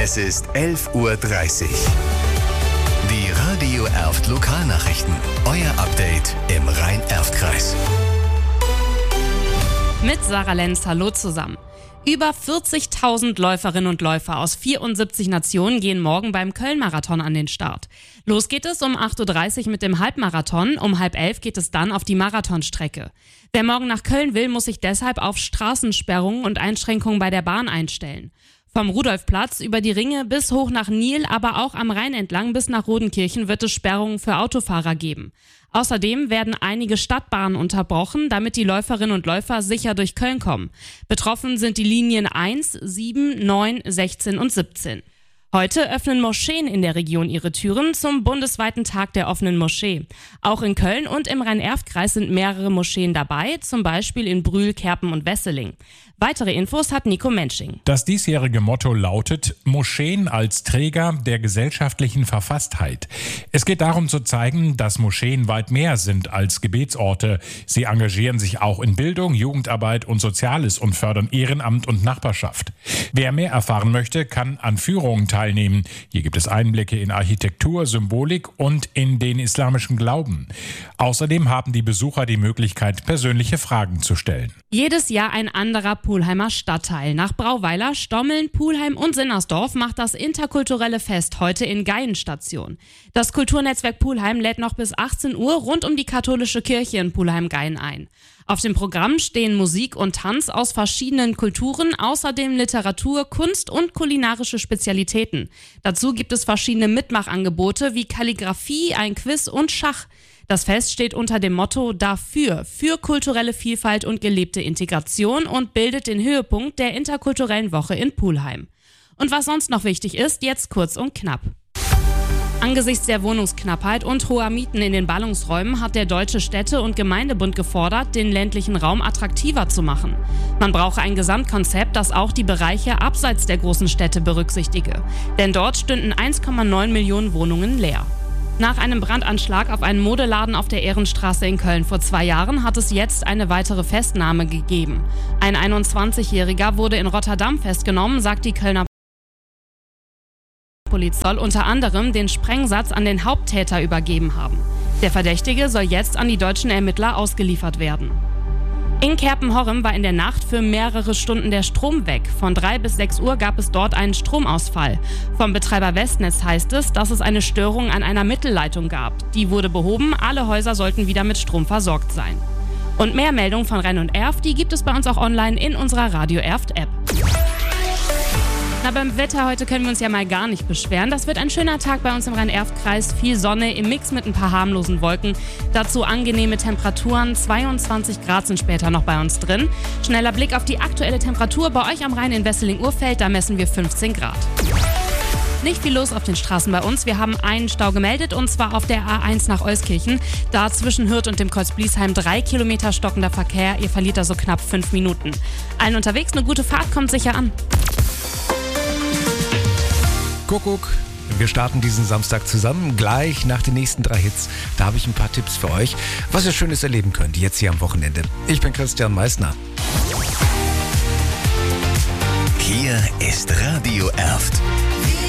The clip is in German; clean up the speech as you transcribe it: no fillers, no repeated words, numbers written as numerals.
Es ist 11:30 Uhr. Die Radio Erft Lokalnachrichten. Euer Update im Rhein-Erft-Kreis. Mit Sarah Lenz, hallo zusammen. Über 40.000 Läuferinnen und Läufer aus 74 Nationen gehen morgen beim Köln-Marathon an den Start. Los geht es um 8:30 Uhr mit dem Halbmarathon, um 10:30 geht es dann auf die Marathonstrecke. Wer morgen nach Köln will, muss sich deshalb auf Straßensperrungen und Einschränkungen bei der Bahn einstellen. Vom Rudolfplatz über die Ringe bis hoch nach Nil, aber auch am Rhein entlang bis nach Rodenkirchen wird es Sperrungen für Autofahrer geben. Außerdem werden einige Stadtbahnen unterbrochen, damit die Läuferinnen und Läufer sicher durch Köln kommen. Betroffen sind die Linien 1, 7, 9, 16 und 17. Heute öffnen Moscheen in der Region ihre Türen zum bundesweiten Tag der offenen Moschee. Auch in Köln und im Rhein-Erft-Kreis sind mehrere Moscheen dabei, zum Beispiel in Brühl, Kerpen und Wesseling. Weitere Infos hat Nico Mensching. Das diesjährige Motto lautet Moscheen als Träger der gesellschaftlichen Verfasstheit. Es geht darum zu zeigen, dass Moscheen weit mehr sind als Gebetsorte. Sie engagieren sich auch in Bildung, Jugendarbeit und Soziales und fördern Ehrenamt und Nachbarschaft. Wer mehr erfahren möchte, kann an Führungen teilnehmen. Hier gibt es Einblicke in Architektur, Symbolik und in den islamischen Glauben. Außerdem haben die Besucher die Möglichkeit, persönliche Fragen zu stellen. Jedes Jahr ein anderer Pulheimer Stadtteil. Nach Brauweiler, Stommeln, Pulheim und Sinnersdorf macht das interkulturelle Fest heute in Gaienstation. Das Kulturnetzwerk Pulheim lädt noch bis 18 Uhr rund um die katholische Kirche in Pulheim-Gaien ein. Auf dem Programm stehen Musik und Tanz aus verschiedenen Kulturen, außerdem Literatur, Kunst und kulinarische Spezialitäten. Dazu gibt es verschiedene Mitmachangebote wie Kalligrafie, ein Quiz und Schach. Das Fest steht unter dem Motto Dafür, für kulturelle Vielfalt und gelebte Integration und bildet den Höhepunkt der interkulturellen Woche in Pulheim. Und was sonst noch wichtig ist, jetzt kurz und knapp. Angesichts der Wohnungsknappheit und hoher Mieten in den Ballungsräumen hat der Deutsche Städte- und Gemeindebund gefordert, den ländlichen Raum attraktiver zu machen. Man brauche ein Gesamtkonzept, das auch die Bereiche abseits der großen Städte berücksichtige. Denn dort stünden 1,9 Millionen Wohnungen leer. Nach einem Brandanschlag auf einen Modeladen auf der Ehrenstraße in Köln vor 2 Jahren hat es jetzt eine weitere Festnahme gegeben. Ein 21-Jähriger wurde in Rotterdam festgenommen, sagt die Kölner Polizei, soll unter anderem den Sprengsatz an den Haupttäter übergeben haben. Der Verdächtige soll jetzt an die deutschen Ermittler ausgeliefert werden. In Kerpen-Horrem war in der Nacht für mehrere Stunden der Strom weg. Von 3 bis 6 Uhr gab es dort einen Stromausfall. Vom Betreiber Westnetz heißt es, dass es eine Störung an einer Mittelleitung gab. Die wurde behoben, alle Häuser sollten wieder mit Strom versorgt sein. Und mehr Meldungen von Rhein und Erft, die gibt es bei uns auch online in unserer Radio Erft-App. Na, beim Wetter heute können wir uns ja mal gar nicht beschweren. Das wird ein schöner Tag bei uns im Rhein-Erft-Kreis. Viel Sonne im Mix mit ein paar harmlosen Wolken. Dazu angenehme Temperaturen. 22 Grad sind später noch bei uns drin. Schneller Blick auf die aktuelle Temperatur bei euch am Rhein in Wesseling-Urfeld. Da messen wir 15 Grad. Nicht viel los auf den Straßen bei uns. Wir haben einen Stau gemeldet und zwar auf der A1 nach Euskirchen. Da zwischen Hürth und dem Kreuz Bliesheim 3 Kilometer stockender Verkehr. Ihr verliert da so knapp 5 Minuten. Allen unterwegs eine gute Fahrt, kommt sicher an. Kuckuck, wir starten diesen Samstag zusammen, gleich nach den nächsten 3 Hits. Da habe ich ein paar Tipps für euch, was ihr Schönes erleben könnt, jetzt hier am Wochenende. Ich bin Christian Meissner. Hier ist Radio Erft.